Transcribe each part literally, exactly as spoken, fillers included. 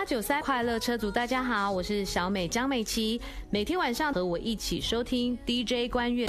九三快乐车主，大家好，我是小美江美琪，每天晚上和我一起收听 D J 关悦。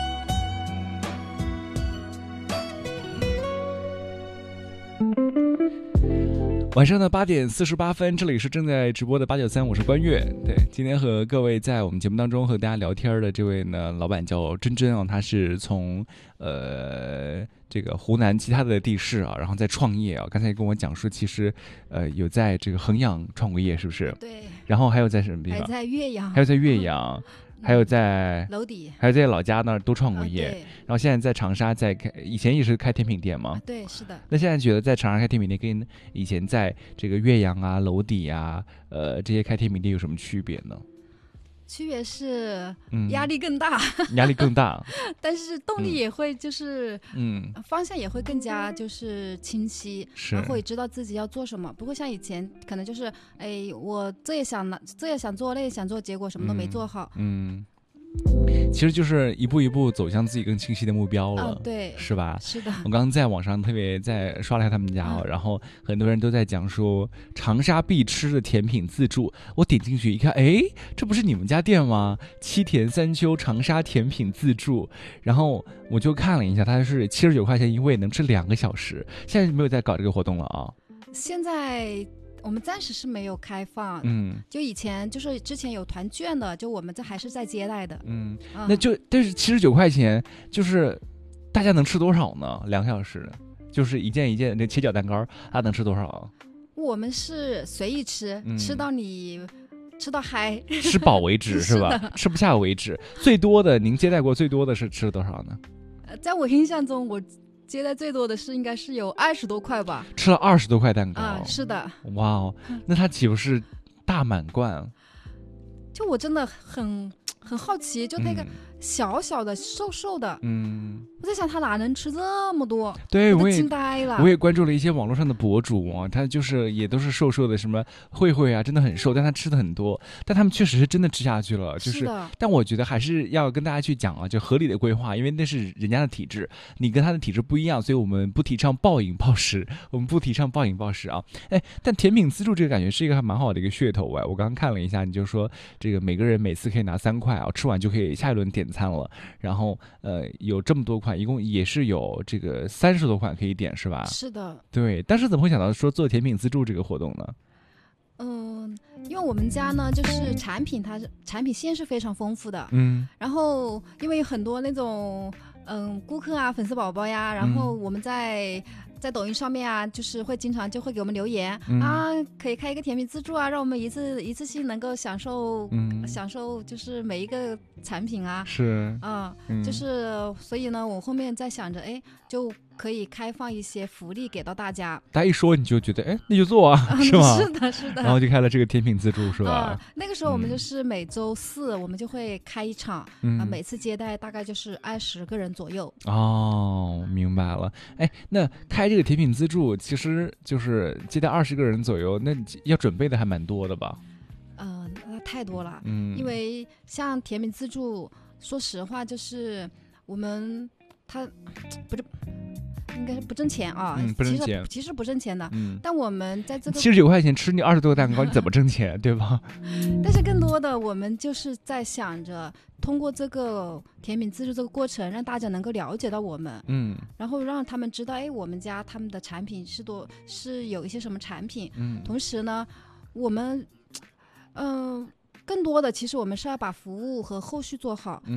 晚上的八点四十八分，这里是正在直播的八九三，我是关悦。对，今天和各位在我们节目当中和大家聊天的这位呢，老板叫珍珍啊，他是从呃这个湖南其他的地市啊，然后在创业啊。刚才跟我讲说，其实呃有在这个衡阳创过业，是不是？ 对。 然后还有在什么地方？ 还在岳阳。 还有在岳阳。嗯还有在娄底， 还有在老家那儿都创过业、 啊， 然后现在在长沙在开，以前也是开甜品店吗？ 啊、对，是的。 那现在觉得在长沙开甜品店跟以前在这个岳阳啊、娄底啊，呃这些开甜品店有什么区别呢？ 区别是压力更大， 嗯、压力更大， 但是动力也会就是嗯方向也会更加就是清晰， 是， 然后也知道自己要做什么。不会像以前可能就是哎我这也想这也想做那也想做，结果什么都没做好。 嗯。嗯其实就是一步一步走向自己更清晰的目标了， 啊、对， 是吧？ 是的。 我刚刚在网上特别在刷了一下他们家、哦嗯， 然后很多人都在讲说长沙必吃的甜品自助。我点进去一看，哎，这不是你们家店吗？七甜三秋长沙甜品自助。然后我就看了一下，它是七十九块钱一位，能吃两个小时。现在没有在搞这个活动了啊？ 现在。我们暂时是没有开放， 嗯， 就以前就是之前有团券的，就我们这还是在接待的， 嗯，嗯那就但是七十九块钱，就是大家能吃多少呢？两个小时，就是一件一件那切角蛋糕，它能吃多少？ 我们是随意吃，嗯、吃到你吃到嗨， 吃饱为止是吧？是吃不下为止。最多的您接待过最多的是吃了多少呢？ 呃，在我印象中，我。接待最多的是应该是有二十多块吧， 吃了二十多块蛋糕啊，是的， 哇哦，那它岂不是大满贯？ 就我真的很很好奇，就那个小小的、瘦瘦的， 嗯， 我在想他哪能吃这么多？ 对，我也惊呆了。 我也关注了一些网络上的博主啊，他就是也都是瘦瘦的，什么慧慧啊，真的很瘦，但他吃的很多，但他们确实是真的吃下去了，就是。 是的。 但我觉得还是要跟大家去讲啊，就合理的规划，因为那是人家的体质，你跟他的体质不一样，所以我们不提倡暴饮暴食，我们不提倡暴饮暴食啊。哎，但甜品自助这个感觉是一个还蛮好的一个噱头哎，我刚刚看了一下，你就说这个每个人每次可以拿三块啊，吃完就可以下一轮点餐了。然后呃有这么多款，一共也是有这个三十多款可以点是吧？ 是的。 对，但是怎么会想到说做甜品自助这个活动呢？ 嗯，因为我们家呢就是产品它是产品线是非常丰富的， 嗯，然后因为有很多那种嗯顾客啊粉丝宝宝呀，然后我们在、嗯在抖音上面啊，就是会经常就会给我们留言、嗯、啊，可以开一个甜品自助啊，让我们一次一次性能够享受、嗯、享受就是每一个产品啊， 是啊、嗯，就是所以呢，我后面在想着，哎，就可以开放一些福利给到大家。 大家一说你就觉得，哎，那就做啊，是吗？ 是的，是的。 然后就开了这个甜品自助，是吧？ 嗯、那个时候我们就是每周四我们就会开一场，嗯、啊，每次接待大概就是二十个人左右。 哦，明白了。哎，那开这个甜品自助其实就是接待二十个人左右，那要准备的还蛮多的吧？ 嗯、呃，那太多了。 嗯， 因为像甜品自助，说实话就是我们他不是。应该是不挣钱啊， 嗯，不挣钱， 其实其实不挣钱的。 嗯， 但我们在这个七十九块钱吃你二十多个蛋糕，你怎么挣钱，对吧？ 但是更多的，我们就是在想着通过这个甜品自助这个过程，让大家能够了解到我们，嗯，然后让他们知道，哎，我们家他们的产品是多是有一些什么产品，嗯，同时呢，我们，嗯、呃，更多的其实我们是要把服务和后续做好。嗯